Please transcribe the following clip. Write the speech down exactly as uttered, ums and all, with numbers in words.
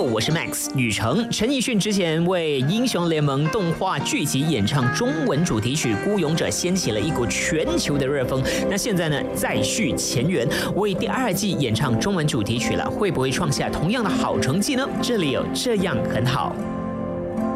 Hello， 我是 Max 雨成。陈奕迅之前为英雄联盟动画剧集演唱中文主题曲《孤勇者》，掀起了一股全球的热风。那现在呢，再续前缘，为第二季演唱中文主题曲了，会不会创下同样的好成绩呢？这里有这样很好。